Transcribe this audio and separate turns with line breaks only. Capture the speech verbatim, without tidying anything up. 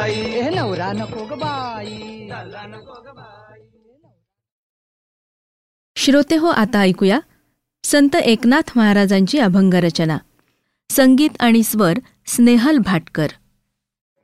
बाई, ए नवरा नको ग बाई, नवरा नको ग बाई.
श्रोते हो, आता ऐकूया संत एकनाथ महाराजांची अभंग रचना. संगीत आणि स्वर स्नेहल भाटकर.